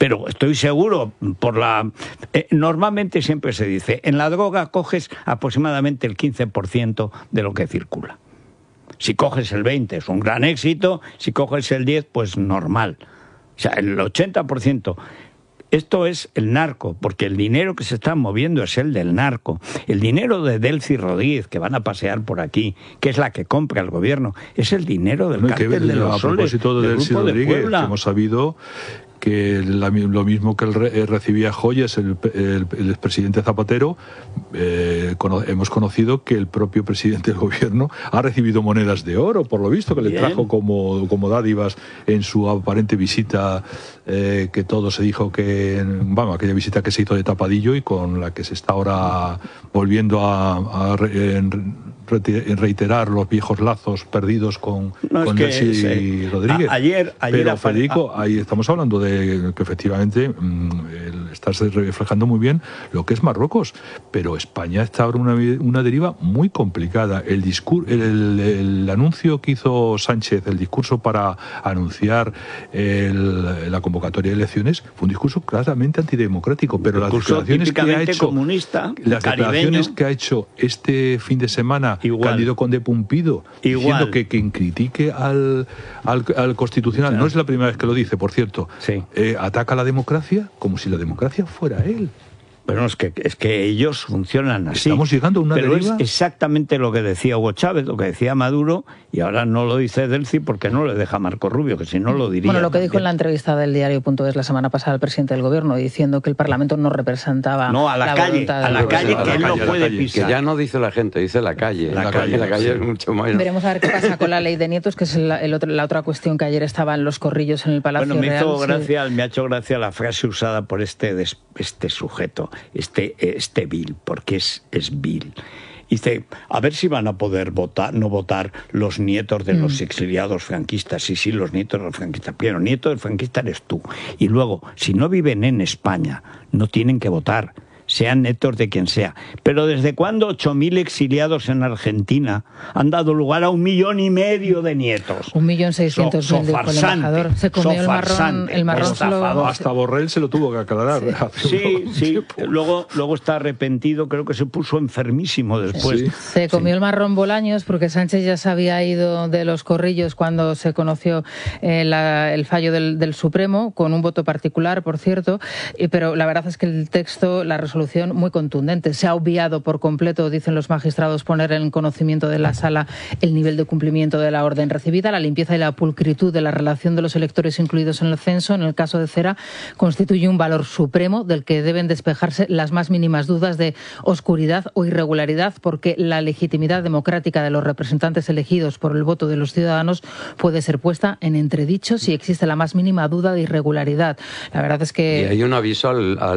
Pero estoy seguro, normalmente siempre se dice, en la droga coges aproximadamente el 15% de lo que circula. Si coges el 20% es un gran éxito, si coges el 10% pues normal. O sea, el 80%. Esto es el narco, porque el dinero que se está moviendo es el del narco. El dinero de Delcy Rodríguez, que van a pasear por aquí, que es la que compra el gobierno, es el dinero del cártel de los Soles. A propósito de Delcy Rodríguez, de hemos sabido que lo mismo que él recibía joyas, el expresidente Zapatero, hemos conocido que el propio presidente del gobierno ha recibido monedas de oro, por lo visto, que le trajo como dádivas en su aparente visita, que todo se dijo que, vamos, aquella visita que se hizo de tapadillo y con la que se está ahora volviendo a reiterar los viejos lazos perdidos con Delcy Rodríguez. Pero Federico, ahí estamos hablando de que efectivamente estás reflejando muy bien lo que es Marruecos, pero España está ahora una deriva muy complicada. El anuncio que hizo Sánchez, el discurso para anunciar la convocatoria de elecciones, fue un discurso claramente antidemocrático, pero las declaraciones que ha hecho este fin de semana Cándido Conde Pumpido, diciendo que quien critique al Constitucional, no es la primera vez que lo dice, por cierto, ataca a la democracia como si la democracia fuera él. Pero es que ellos funcionan así. Estamos llegando a una deriva. Pero es exactamente lo que decía Hugo Chávez, lo que decía Maduro, y ahora no lo dice Delcy porque no le deja Marco Rubio, que si no lo diría. Bueno, lo que dijo en la entrevista del diario.es la semana pasada el presidente del gobierno, diciendo que el Parlamento no representaba la calle, a la calle, que él no puede pisar. Que ya no dice la gente, dice la calle. La calle es mucho más. Veremos a ver qué pasa con la ley de nietos, que es la otra cuestión que ayer estaba en los corrillos en el Palacio Real. Me ha hecho gracia la frase usada por este sujeto, este vil, porque es vil. Dice, a ver si van a poder no votar los nietos de los exiliados franquistas. Sí, los nietos de los franquistas. Pero nieto del franquista eres tú. Y luego, si no viven en España, no tienen que votar, sean netos de quien sea. Pero ¿desde cuándo 8.000 exiliados en Argentina han dado lugar a 1,5 millones de nietos? 1.600.000, dijo el embajador. Se comió el marrón. Hasta Borrell se lo tuvo que aclarar. Sí. Luego está arrepentido, creo que se puso enfermísimo después. Sí. Se comió el marrón Bolaños porque Sánchez ya se había ido de los corrillos cuando se conoció el fallo del Supremo, con un voto particular, por cierto, pero la verdad es que el texto, la resolución muy contundente. Se ha obviado por completo, dicen los magistrados, poner en conocimiento de la sala el nivel de cumplimiento de la orden recibida. La limpieza y la pulcritud de la relación de los electores incluidos en el censo, en el caso de Cera, constituye un valor supremo del que deben despejarse las más mínimas dudas de oscuridad o irregularidad, porque la legitimidad democrática de los representantes elegidos por el voto de los ciudadanos puede ser puesta en entredicho si existe la más mínima duda de irregularidad. La verdad es que... Y hay un aviso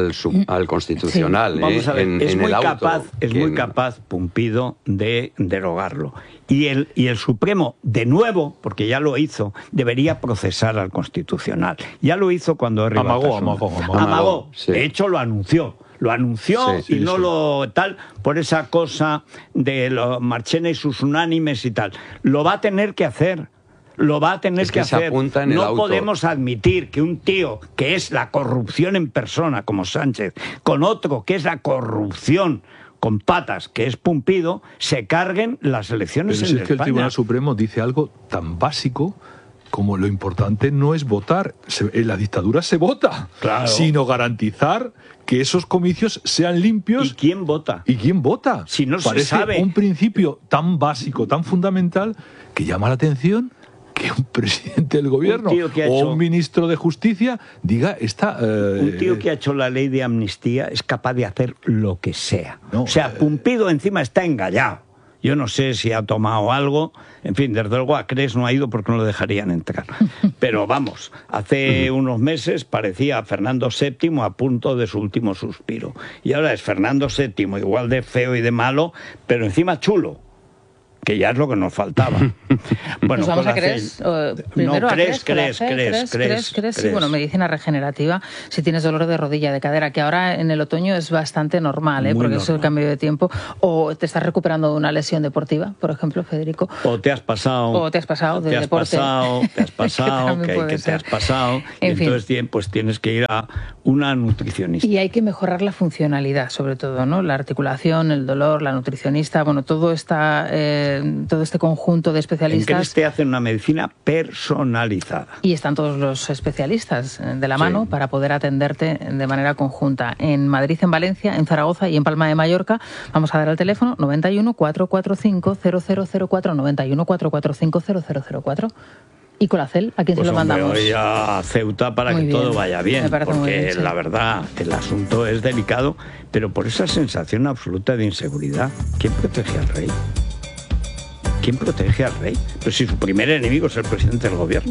al Constitucional. Sí. Vamos a ver, es muy capaz Pumpido de derogarlo. Y el Supremo, de nuevo, porque ya lo hizo, debería procesar al Constitucional. Ya lo hizo cuando amagó. Sí. De hecho, lo anunció. Y no lo tal, por esa cosa de Marchena y sus unánimes y tal. Lo va a tener que hacer. Lo va a tener que hacer. No podemos admitir que un tío que es la corrupción en persona, como Sánchez, con otro que es la corrupción con patas, que es Pumpido, se carguen las elecciones en España. Pero es que el Tribunal Supremo dice algo tan básico como lo importante no es votar. En la dictadura se vota, sino garantizar que esos comicios sean limpios. ¿Y quién vota? Si no Parece se sabe. Un principio tan básico, tan fundamental, que llama la atención que un presidente del gobierno un ministro de Justicia diga un tío que ha hecho la ley de amnistía es capaz de hacer lo que sea. Pumpido encima está engallado. Yo no sé si ha tomado algo. En fin, desde luego a Cres no ha ido porque no lo dejarían entrar. Pero vamos, hace unos meses parecía Fernando VII a punto de su último suspiro. Y ahora es Fernando VII igual de feo y de malo, pero encima chulo. que ya es lo que nos faltaba. Bueno, nos vamos a CRES. Primero CRES. Sí, bueno, medicina regenerativa. Si tienes dolor de rodilla, de cadera, que ahora en el otoño es bastante normal, porque normal. Es el cambio de tiempo. O te estás recuperando de una lesión deportiva, por ejemplo, Federico. O te has pasado de deporte. Te has pasado, En fin. Entonces, pues tienes que ir a una nutricionista. Y hay que mejorar la funcionalidad, sobre todo, ¿no? La articulación, el dolor, la nutricionista, bueno, todo este conjunto de especialistas. En CRES te hacen una medicina personalizada. Y están todos los especialistas de la mano para poder atenderte de manera conjunta. En Madrid, en Valencia, en Zaragoza y en Palma de Mallorca. Vamos a dar el teléfono 91 445 0004, 91 445 0004. ¿Y Colacel? ¿A quién se lo mandamos? Voy a Ceuta para que todo vaya bien, porque la verdad, el asunto es delicado, pero por esa sensación absoluta de inseguridad, ¿quién protege al rey? ¿Quién protege al rey? Pues si su primer enemigo es el presidente del gobierno.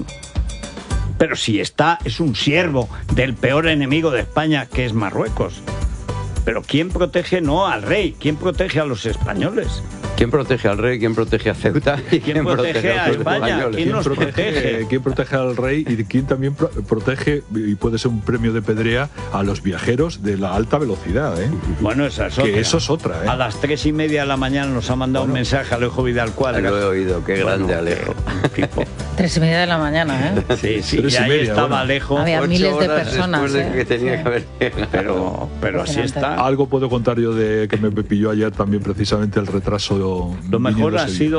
Pero si es un siervo del peor enemigo de España, que es Marruecos. Pero ¿quién protege no al rey? ¿Quién protege a los españoles? ¿Quién protege al rey? ¿Quién protege a Ceuta? ¿Y quién protege a España? ¿Quién nos protege? ¿Quién protege al rey? Y quién también protege, y puede ser un premio de Pedrea, a los viajeros de la alta velocidad, Bueno, esa es otra. Que eso es otra, A las 3:30 de la mañana nos ha mandado un mensaje a Alejo Vidal Cuadras. Lo he oído, qué grande Alejo. 3:30 de la mañana, Sí, y ahí estaba Alejo. Había miles de personas. Que tenía que haber llegado. Pero así está. Algo puedo contar yo de que me pilló ayer también, precisamente el retraso. Lo mejor ha sido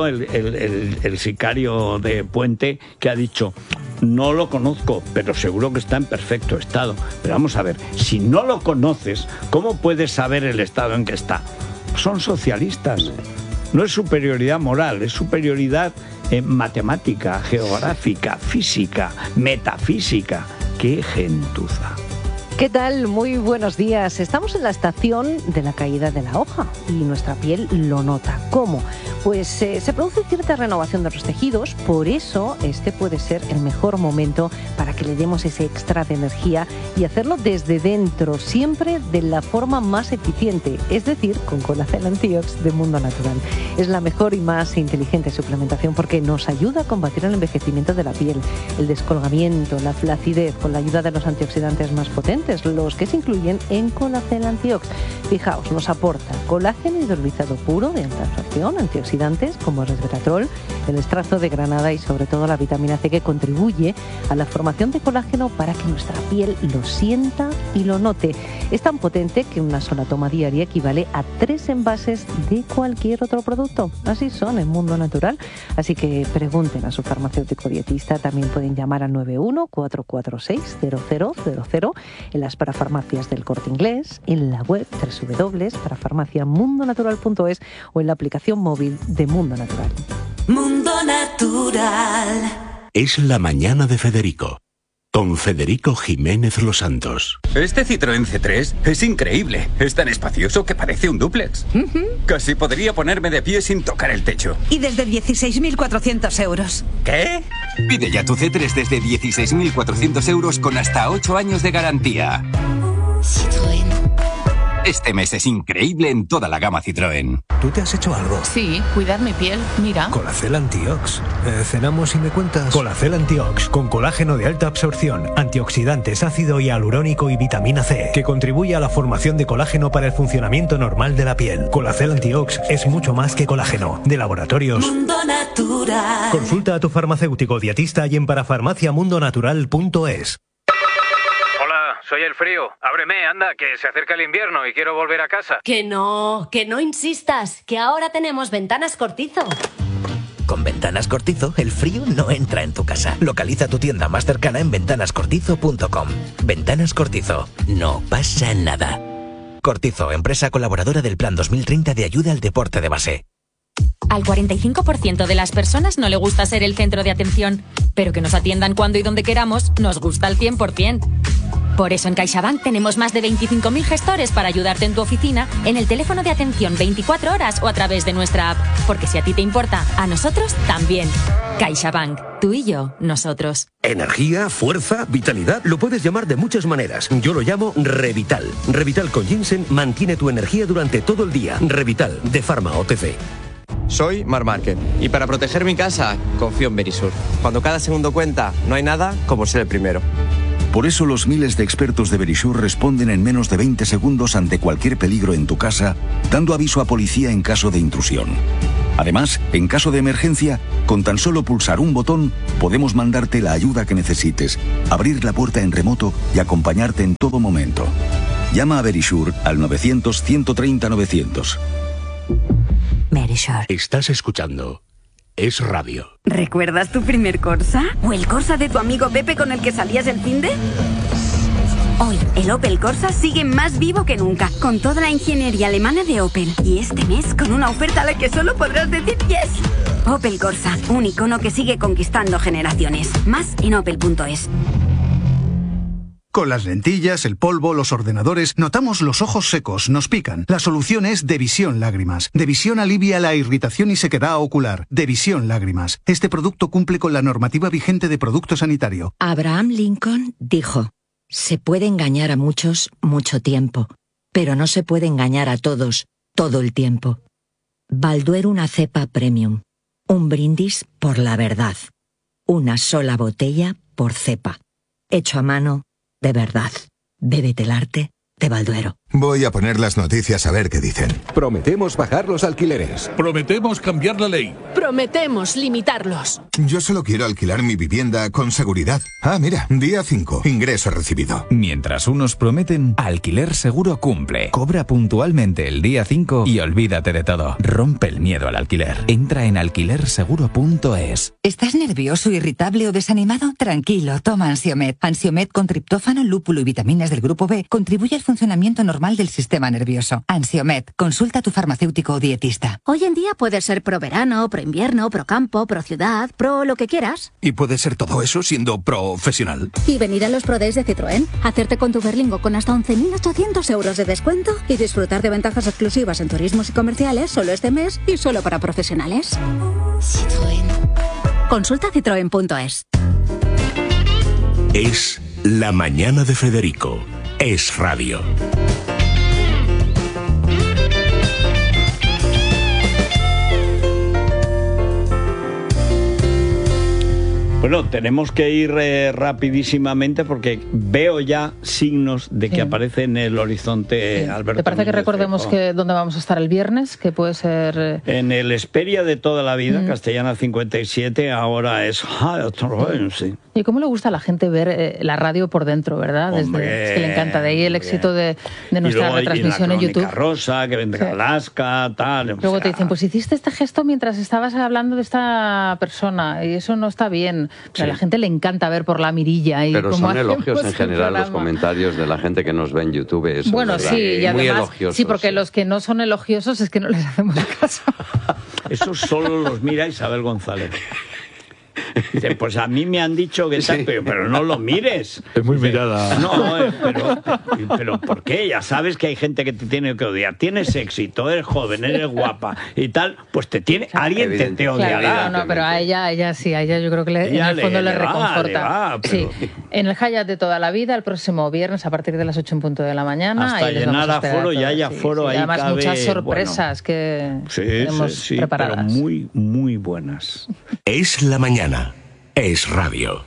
el sicario de Puente, que ha dicho: no lo conozco, pero seguro que está en perfecto estado. Pero vamos a ver, si no lo conoces, ¿cómo puedes saber el estado en que está? Son socialistas. No es superioridad moral, es superioridad matemática, geográfica, física, metafísica. ¡Qué gentuza! ¿Qué tal? Muy buenos días. Estamos en la estación de la caída de la hoja y nuestra piel lo nota. ¿Cómo? Pues se produce cierta renovación de los tejidos, por eso este puede ser el mejor momento para que le demos ese extra de energía y hacerlo desde dentro, siempre de la forma más eficiente, es decir, con Colacel Antiox de Mundo Natural. Es la mejor y más inteligente suplementación porque nos ayuda a combatir el envejecimiento de la piel, el descolgamiento, la flacidez, con la ayuda de los antioxidantes más potentes, los que se incluyen en Colacel Antiox. Fijaos, nos aporta colágeno hidrolizado puro de alta absorción, antioxidantes como el resveratrol, el extracto de granada y sobre todo la vitamina C, que contribuye a la formación de colágeno para que nuestra piel lo sienta y lo note. Es tan potente que una sola toma diaria equivale a 3 envases de cualquier otro producto. Así son en Mundo Natural. Así que pregunten a su farmacéutico dietista. También pueden llamar al 91 446 0000 en las parafarmacias del Corte Inglés, en la web www.parafarmaciamundonatural.es o en la aplicación móvil de Mundo Natural. Mundo Natural. Es la mañana de Federico, con Federico Jiménez Los Santos. Este Citroën C3 es increíble. Es tan espacioso que parece un dúplex. Casi podría ponerme de pie sin tocar el techo. Y desde 16.400 euros. ¿Qué? Pide ya tu C3 desde 16.400 euros con hasta 8 años de garantía. Citroën. Este mes es increíble en toda la gama Citroën. ¿Tú te has hecho algo? Sí, cuidar mi piel, mira. Colacel Antiox. ¿Cenamos y me cuentas? Colacel Antiox, con colágeno de alta absorción, antioxidantes, ácido hialurónico y vitamina C, que contribuye a la formación de colágeno para el funcionamiento normal de la piel. Colacel Antiox es mucho más que colágeno. De Laboratorios Mundo Natural. Consulta a tu farmacéutico dietista y en parafarmaciamundonatural.es. Soy el frío. Ábreme, anda, que se acerca el invierno y quiero volver a casa. Que no insistas, que ahora tenemos Ventanas Cortizo. Con Ventanas Cortizo, el frío no entra en tu casa. Localiza tu tienda más cercana en ventanascortizo.com. Ventanas Cortizo, no pasa nada. Cortizo, empresa colaboradora del Plan 2030 de ayuda al deporte de base. Al 45% de las personas no le gusta ser el centro de atención, pero que nos atiendan cuando y donde queramos nos gusta al 100%. Por eso en CaixaBank tenemos más de 25.000 gestores para ayudarte en tu oficina, en el teléfono de atención 24 horas o a través de nuestra app. Porque si a ti te importa, a nosotros también. CaixaBank, tú y yo, nosotros. Energía, fuerza, vitalidad, lo puedes llamar de muchas maneras. Yo lo llamo Revital. Revital con ginseng mantiene tu energía durante todo el día. Revital, de Pharma OTC. Soy Marc Márquez y para proteger mi casa confío en Verisur. Cuando cada segundo cuenta, no hay nada como ser el primero. Por eso los miles de expertos de Verisur responden en menos de 20 segundos ante cualquier peligro en tu casa, dando aviso a policía en caso de intrusión. Además, en caso de emergencia, con tan solo pulsar un botón, podemos mandarte la ayuda que necesites, abrir la puerta en remoto y acompañarte en todo momento. Llama a Verisur al 900-130-900. Verisur. Estás escuchando Es Radio. ¿Recuerdas tu primer Corsa? ¿O el Corsa de tu amigo Pepe con el que salías el finde? Hoy, el Opel Corsa sigue más vivo que nunca, con toda la ingeniería alemana de Opel. Y este mes, con una oferta a la que solo podrás decir yes. Opel Corsa, un icono que sigue conquistando generaciones. Más en opel.es. Con las lentillas, el polvo, los ordenadores, notamos los ojos secos, nos pican. La solución es Devisión Lágrimas. Devisión alivia la irritación y sequedad ocular. Devisión Lágrimas. Este producto cumple con la normativa vigente de producto sanitario. Abraham Lincoln dijo: se puede engañar a muchos mucho tiempo, pero no se puede engañar a todos todo el tiempo. Balduero, una cepa premium. Un brindis por la verdad. Una sola botella por cepa. Hecho a mano, de verdad. Bébete el arte de Balduero. Voy a poner las noticias a ver qué dicen. Prometemos bajar los alquileres. Prometemos cambiar la ley. Prometemos limitarlos. Yo solo quiero alquilar mi vivienda con seguridad. Ah, mira, día 5, ingreso recibido. Mientras unos prometen, Alquiler Seguro cumple. Cobra puntualmente el día 5 y olvídate de todo. Rompe el miedo al alquiler. Entra en alquilerseguro.es. ¿Estás nervioso, irritable o desanimado? Tranquilo, toma Ansiomed. Ansiomed con triptófano, lúpulo y vitaminas del grupo B contribuye al funcionamiento normal del sistema nervioso. Ansiomed, consulta a tu farmacéutico o dietista. Hoy en día puedes ser pro verano, pro invierno, pro campo, pro ciudad, pro lo que quieras. Y puedes ser todo eso siendo profesional. Y venir a los Pro Days de Citroën, hacerte con tu Berlingo con hasta 11.800 euros de descuento y disfrutar de ventajas exclusivas en turismos y comerciales solo este mes y solo para profesionales. Citroën. Consulta citroen.es. Es La Mañana de Federico. Es Radio. Bueno, tenemos que ir rapidísimamente porque veo ya signos de que aparece en el horizonte Alberto. ¿Te parece que recordemos que dónde vamos a estar el viernes? Que puede ser... En el Hesperia de toda la vida, Castellana 57, ahora es... Sí. Y cómo le gusta a la gente ver la radio por dentro, ¿verdad? Es que le encanta, de ahí el éxito de nuestra retransmisión en YouTube. Rosa, que vendrá Alaska, tal... Luego te dicen, pues hiciste este gesto mientras estabas hablando de esta persona y eso no está bien. Pero a la gente le encanta ver por la mirilla. Y pero son elogios en general los comentarios de la gente que nos ve en YouTube. Eso bueno, sí, y además, muy elogiosos. Sí, porque los que no son elogiosos es que no les hacemos caso. Eso solo los mira Isabel González. Dice, pues a mí me han dicho que tal, pero no lo mires. Es muy mirada. No, pero ¿por qué? Ya sabes que hay gente que te tiene que odiar. Tienes éxito, eres joven, eres guapa y tal, pues alguien te odiará. Claro, no, pero a ella sí, a ella yo creo que en el fondo le reconforta. Pero... Sí, en el Hayat de toda la vida, el próximo viernes a partir de las 8:00 de la mañana. Hasta llenar aforo, ya hay aforo ahí. Además cabe, muchas sorpresas que tenemos preparadas. Pero muy, muy buenas. Es la mañana. Es Radio.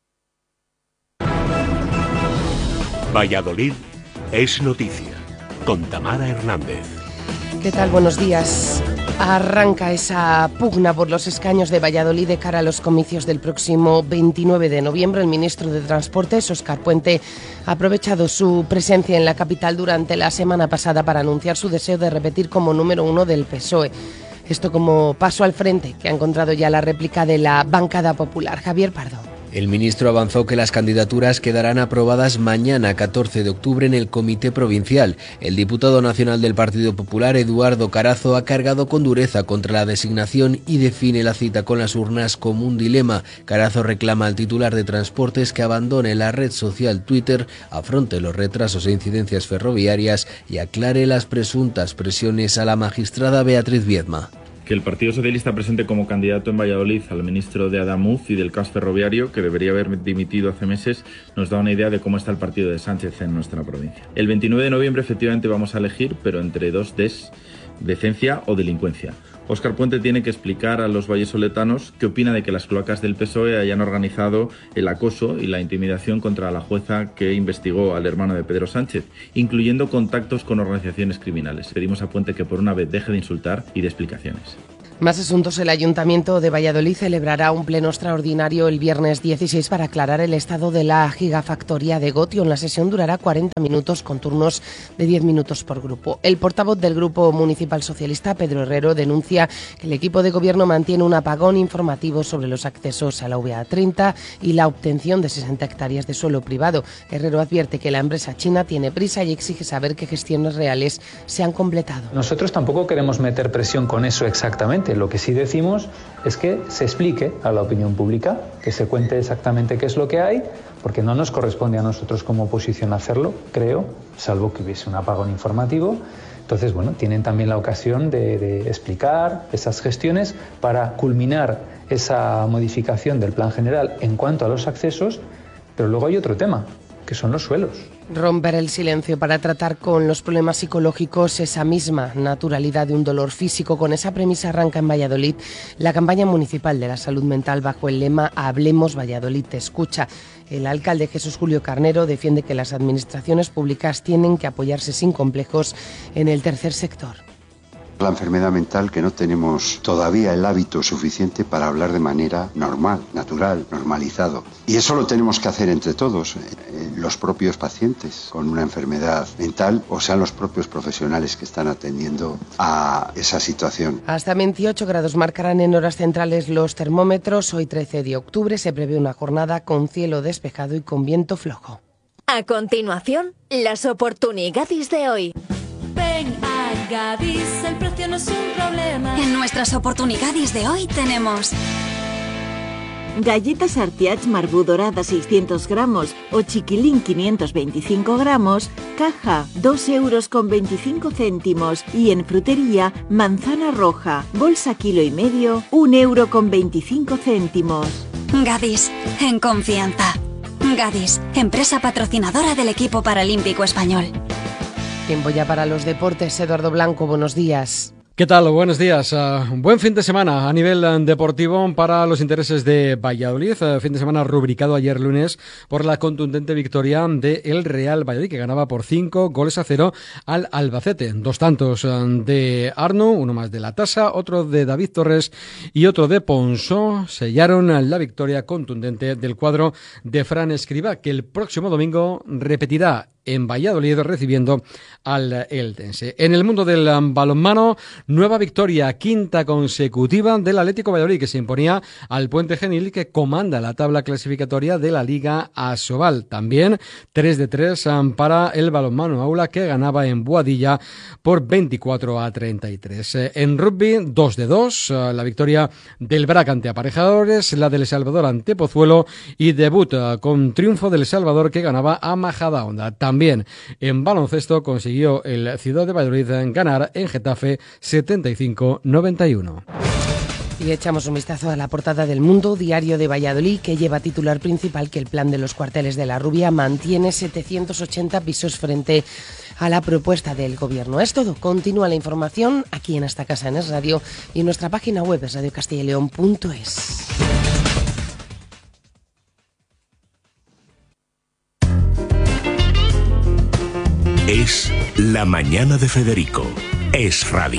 Valladolid es noticia. Con Tamara Hernández. ¿Qué tal? Buenos días. Arranca esa pugna por los escaños de Valladolid de cara a los comicios del próximo 29 de noviembre. El ministro de Transportes, Óscar Puente, ha aprovechado su presencia en la capital durante la semana pasada para anunciar su deseo de repetir como número 1 del PSOE. Esto como paso al frente, que ha encontrado ya la réplica de la bancada popular. Javier Pardo. El ministro avanzó que las candidaturas quedarán aprobadas mañana, 14 de octubre, en el Comité Provincial. El diputado nacional del Partido Popular, Eduardo Carazo, ha cargado con dureza contra la designación y define la cita con las urnas como un dilema. Carazo reclama al titular de Transportes que abandone la red social Twitter, afronte los retrasos e incidencias ferroviarias y aclare las presuntas presiones a la magistrada Beatriz Viedma. Que el Partido Socialista presente como candidato en Valladolid al ministro de Adamuz y del caos ferroviario, que debería haber dimitido hace meses, nos da una idea de cómo está el partido de Sánchez en nuestra provincia. El 29 de noviembre efectivamente vamos a elegir, pero entre dos Ds, decencia o delincuencia. Óscar Puente tiene que explicar a los vallesoletanos qué opina de que las cloacas del PSOE hayan organizado el acoso y la intimidación contra la jueza que investigó al hermano de Pedro Sánchez, incluyendo contactos con organizaciones criminales. Pedimos a Puente que por una vez deje de insultar y de explicaciones. Más asuntos. El Ayuntamiento de Valladolid celebrará un pleno extraordinario el viernes 16 para aclarar el estado de la gigafactoría de Gotio. La sesión durará 40 minutos con turnos de 10 minutos por grupo. El portavoz del Grupo Municipal Socialista, Pedro Herrero, denuncia que el equipo de gobierno mantiene un apagón informativo sobre los accesos a la VA30 y la obtención de 60 hectáreas de suelo privado. Herrero advierte que la empresa china tiene prisa y exige saber qué gestiones reales se han completado. Nosotros tampoco queremos meter presión con eso exactamente. Lo que sí decimos es que se explique a la opinión pública, que se cuente exactamente qué es lo que hay, porque no nos corresponde a nosotros como oposición hacerlo, creo, salvo que hubiese un apagón informativo. Entonces, bueno, tienen también la ocasión de explicar esas gestiones para culminar esa modificación del plan general en cuanto a los accesos, pero luego hay otro tema, que son los suelos. Romper el silencio para tratar con los problemas psicológicos, esa misma naturalidad de un dolor físico. Con esa premisa arranca en Valladolid la campaña municipal de la salud mental bajo el lema Hablemos Valladolid te escucha. El alcalde Jesús Julio Carnero defiende que las administraciones públicas tienen que apoyarse sin complejos en el tercer sector. La enfermedad mental que no tenemos todavía el hábito suficiente para hablar de manera normal, natural, normalizado. Y eso lo tenemos que hacer entre todos, los propios pacientes con una enfermedad mental, o sean los propios profesionales que están atendiendo a esa situación. Hasta 28 grados marcarán en horas centrales los termómetros. Hoy 13 de octubre se prevé una jornada con cielo despejado y con viento flojo. A continuación, las oportunidades de hoy. Ven a Gadis, el precio no es un problema. En nuestras oportunidades de hoy tenemos galletas Artiach Marbú dorada 600 gramos o chiquilín 525 gramos, caja 2,25 €. Y en frutería, manzana roja, bolsa 1,5 kg, 1,25 €. Gadis, en confianza. Gadis, empresa patrocinadora del equipo paralímpico español. Tiempo ya para los deportes. Eduardo Blanco, buenos días. ¿Qué tal? Buenos días. Buen fin de semana a nivel deportivo para los intereses de Valladolid. Fin de semana rubricado ayer lunes por la contundente victoria del Real Valladolid, que ganaba por 5-0 al Albacete. 2 tantos de Arno, uno más de La Tasa, otro de David Torres y otro de Ponsó sellaron la victoria contundente del cuadro de Fran Escribá, que el próximo domingo repetirá en Valladolid recibiendo al Eldense. En el mundo del balonmano, nueva victoria, 5ª consecutiva del Atlético Valladolid, que se imponía al Puente Genil, que comanda la tabla clasificatoria de la Liga Asobal. También 3-3 para el balonmano Aula, que ganaba en Boadilla por 24-33. En rugby, 2-2, la victoria del BRAC ante Aparejadores, la del Salvador ante Pozuelo y debut con triunfo del Salvador, que ganaba a Majadahonda. También en baloncesto consiguió el Ciudad de Valladolid ganar en Getafe 75-91. Y echamos un vistazo a la portada del Mundo, diario de Valladolid, que lleva titular principal que el plan de los cuarteles de la Rubia mantiene 780 pisos frente a la propuesta del Gobierno. Es todo. Continúa la información aquí en esta casa en Es Radio y en nuestra página web es radiocastillaleon.es. Es La Mañana de Federico. Es Radio.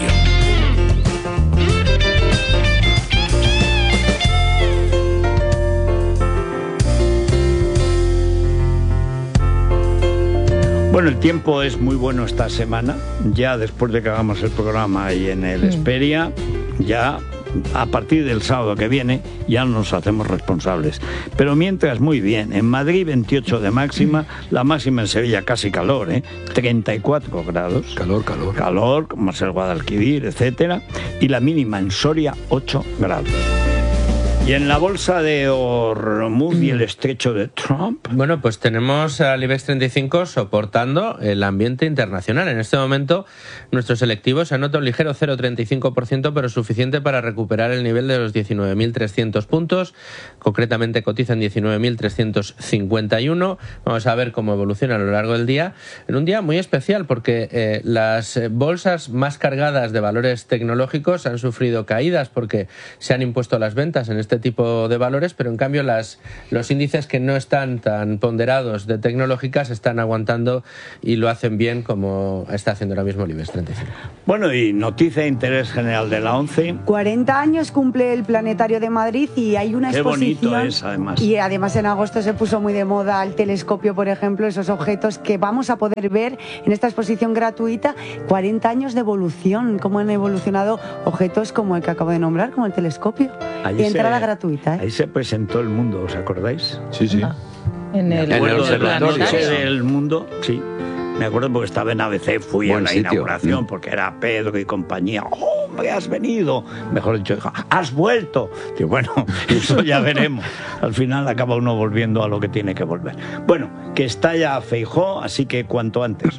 Bueno, el tiempo es muy bueno esta semana. Ya después de que hagamos el programa ahí en el Hesperia, ya a partir del sábado que viene ya nos hacemos responsables. Pero mientras, muy bien. En Madrid 28 de máxima, la máxima en Sevilla casi calor, 34 grados. Calor, como es el Guadalquivir, etcétera. Y la mínima en Soria 8 grados. Y en la bolsa de Hormuz y el estrecho de Trump. Bueno, pues tenemos al IBEX 35 soportando el ambiente internacional. En este momento, nuestro selectivo se anota un ligero 0,35%, pero suficiente para recuperar el nivel de los 19.300 puntos. Concretamente cotiza en 19.351. Vamos a ver cómo evoluciona a lo largo del día. En un día muy especial, porque las bolsas más cargadas de valores tecnológicos han sufrido caídas porque se han impuesto las ventas en este tipo de valores, pero en cambio los índices que no están tan ponderados de tecnológicas están aguantando y lo hacen bien, como está haciendo ahora mismo el IBEX 35. Bueno, y noticia de interés general de la ONCE. 40 años cumple el Planetario de Madrid y hay una exposición. Qué bonito es, además. Y además en agosto se puso muy de moda el telescopio, por ejemplo, esos objetos que vamos a poder ver en esta exposición gratuita. 40 años de evolución, cómo han evolucionado objetos como el que acabo de nombrar, como el telescopio. Ahí y entrada gratuita. Ahí se presentó el mundo, ¿os acordáis? Sí, sí. En el observatorio del mundo, sí. Me acuerdo porque estaba en ABC, fui a la inauguración porque era Pedro y compañía. ¡Hombre, has venido! Mejor dicho, ¡has vuelto! Y bueno, eso ya veremos. Al final acaba uno volviendo a lo que tiene que volver. Bueno, que está ya Feijóo, así que cuanto antes.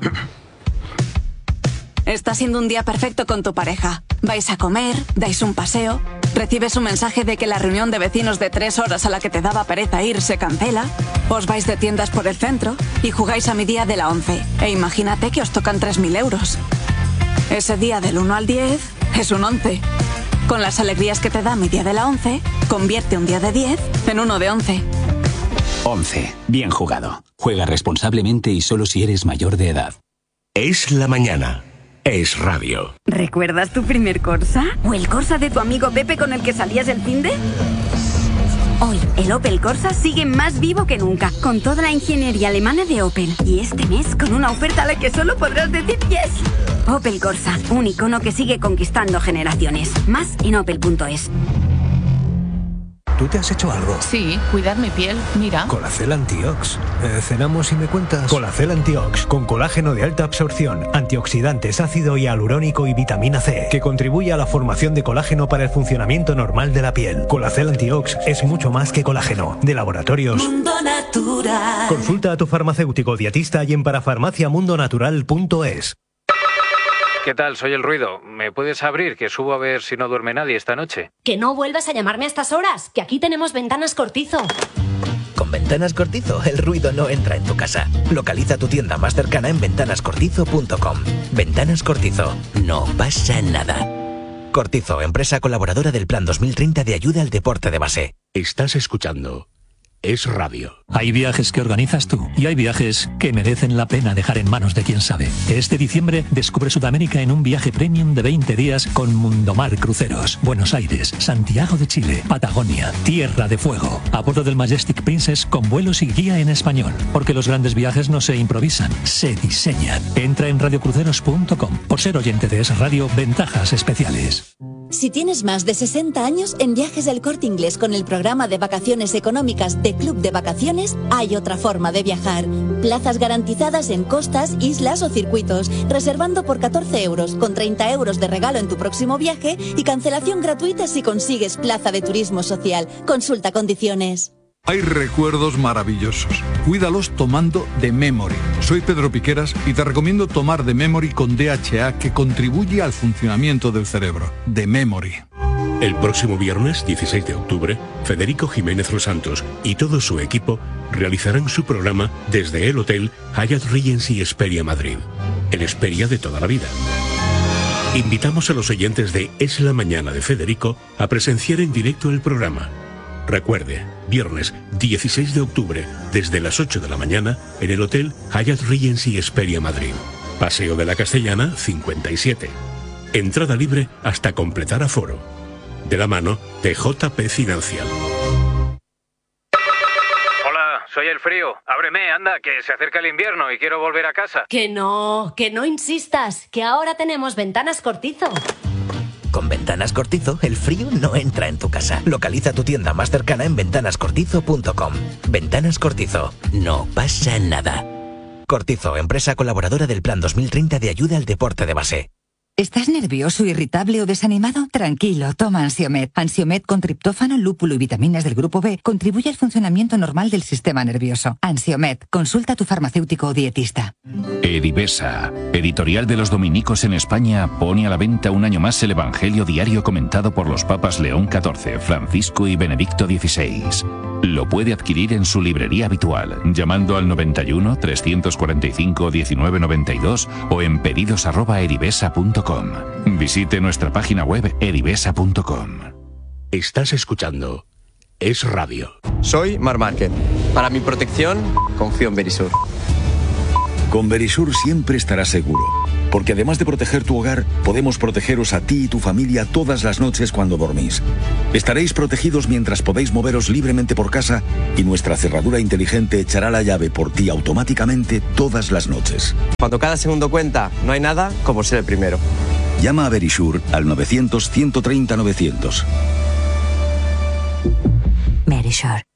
Está siendo un día perfecto con tu pareja. Vais a comer, dais un paseo, recibes un mensaje de que la reunión de vecinos de 3 horas a la que te daba pereza ir se cancela, os vais de tiendas por el centro y jugáis a mi día de la 11. E imagínate que os tocan 3.000 euros. Ese día del 1 al 10 es un 11. Con las alegrías que te da mi día de la 11, convierte un día de 10 en uno de 11. 11. Bien jugado. Juega responsablemente y solo si eres mayor de edad. Es la mañana. Es radio. ¿Recuerdas tu primer Corsa? ¿O el Corsa de tu amigo Pepe con el que salías el finde? Hoy, el Opel Corsa sigue más vivo que nunca, con toda la ingeniería alemana de Opel. Y este mes, con una oferta a la que solo podrás decir yes. Opel Corsa, un icono que sigue conquistando generaciones. Más en opel.es. ¿Tú te has hecho algo? Sí, cuidar mi piel, mira. Colacel Antiox. ¿Cenamos y me cuentas? Colacel Antiox, con colágeno de alta absorción, antioxidantes, ácido hialurónico y vitamina C, que contribuye a la formación de colágeno para el funcionamiento normal de la piel. Colacel Antiox es mucho más que colágeno. De Laboratorios Mundo Natural. Consulta a tu farmacéutico dietista y en parafarmaciamundonatural.es. ¿Qué tal? Soy El Ruido. ¿Me puedes abrir, que subo a ver si no duerme nadie esta noche? Que no vuelvas a llamarme a estas horas, que aquí tenemos Ventanas Cortizo. Con Ventanas Cortizo, el ruido no entra en tu casa. Localiza tu tienda más cercana en ventanascortizo.com. Ventanas Cortizo. No pasa nada. Cortizo, empresa colaboradora del Plan 2030 de ayuda al deporte de base. Estás escuchando Es Radio. Hay viajes que organizas tú y hay viajes que merecen la pena dejar en manos de quien sabe. Este diciembre descubre Sudamérica en un viaje premium de 20 días con Mundomar Cruceros. Buenos Aires, Santiago de Chile, Patagonia, Tierra de Fuego. A bordo del Majestic Princess con vuelos y guía en español. Porque los grandes viajes no se improvisan, se diseñan. Entra en radiocruceros.com. Por ser oyente de Es Radio, ventajas especiales. Si tienes más de 60 años, en Viajes del Corte Inglés con el programa de vacaciones económicas de Club de Vacaciones hay otra forma de viajar. Plazas garantizadas en costas, islas o circuitos, reservando por 14 euros, con 30 euros de regalo en tu próximo viaje y cancelación gratuita si consigues plaza de turismo social. Consulta condiciones. Hay recuerdos maravillosos. Cuídalos tomando The Memory. Soy Pedro Piqueras y te recomiendo tomar The Memory con DHA, que contribuye al funcionamiento del cerebro. The Memory. El próximo viernes, 16 de octubre, Federico Jiménez Los Santos y todo su equipo realizarán su programa desde el Hotel Hyatt Regency Hesperia Madrid. El Hesperia de toda la vida. Invitamos a los oyentes de Es la Mañana de Federico a presenciar en directo el programa. Recuerde, viernes 16 de octubre, desde las 8 de la mañana, en el Hotel Hyatt Regency Hesperia Madrid. Paseo de la Castellana, 57. Entrada libre hasta completar aforo. De la mano de JP Financial. Hola, soy El Frío. Ábreme, anda, que se acerca el invierno y quiero volver a casa. Que no insistas, que ahora tenemos Ventanas Cortizo. Con Ventanas Cortizo, el frío no entra en tu casa. Localiza tu tienda más cercana en ventanascortizo.com. Ventanas Cortizo. No pasa nada. Cortizo, empresa colaboradora del Plan 2030 de ayuda al deporte de base. ¿Estás nervioso, irritable o desanimado? Tranquilo, toma Ansiomed. Ansiomed con triptófano, lúpulo y vitaminas del grupo B contribuye al funcionamiento normal del sistema nervioso. Ansiomed, consulta a tu farmacéutico o dietista. Edivesa, editorial de los dominicos en España, pone a la venta un año más el Evangelio diario comentado por los papas León XIV, Francisco y Benedicto XVI. Lo puede adquirir en su librería habitual, llamando al 91 345 1992 o en pedidos@edivesa.com. Visite nuestra página web edivesa.com. Estás escuchando Es Radio. Soy Mar Márquez. Para mi protección, confío en Verisur. Con Verisur siempre estarás seguro, porque además de proteger tu hogar, podemos protegeros a ti y tu familia todas las noches cuando dormís. Estaréis protegidos mientras podéis moveros libremente por casa y nuestra cerradura inteligente echará la llave por ti automáticamente todas las noches. Cuando cada segundo cuenta, no hay nada como ser el primero. Llama a Verisur al 900 130 900. Verisur.